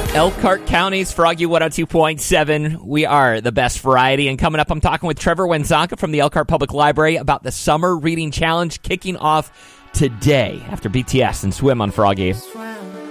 Elkhart County's Froggy 102.7. We are the best variety. And coming up, I'm talking with Trevor Wenzaka from the Elkhart Public Library about the Summer Reading Challenge kicking off today after BTS and Swim on Froggy. Swim.